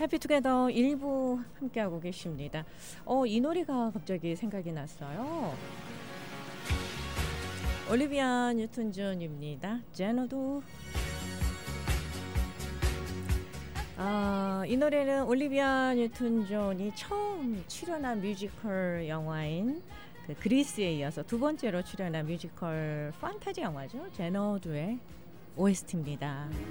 해피투게더 1부 함께하고 계십니다. 이 노래가 갑자기 생각이 났어요. 올리비아 뉴튼 존입니다. 제너도. 이 노래는 올리비아 뉴튼 존이 처음 출연한 뮤지컬 영화인 그 그리스에 이어서 두 번째로 출연한 뮤지컬 판타지 영화죠. 제너도의 OST입니다.